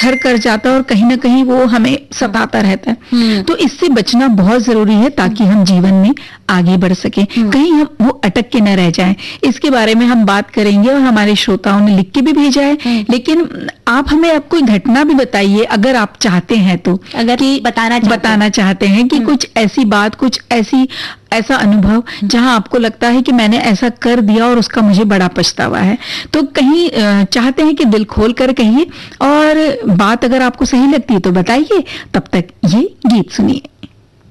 घर कर जाता है और कहीं ना कहीं वो हमें सताता रहता है। तो इससे बचना बहुत जरूरी है ताकि हम जीवन में आगे बढ़ सके, कहीं हम वो अटक के न रह जाएं। इसके बारे में हम बात करेंगे और हमारे श्रोताओं ने लिख के भी भेजा है, लेकिन आप हमें अब कोई घटना भी बताइए अगर आप चाहते हैं तो, अगर कि बताना चाहते हैं कि कुछ ऐसी बात, कुछ ऐसा अनुभव जहां आपको लगता है कि मैंने ऐसा कर दिया और उसका मुझे बड़ा पछतावा है। तो कहीं चाहते हैं कि दिल खोल कर कहिए, और बात अगर आपको सही लगती है तो बताइए। तब तक ये गीत सुनिए।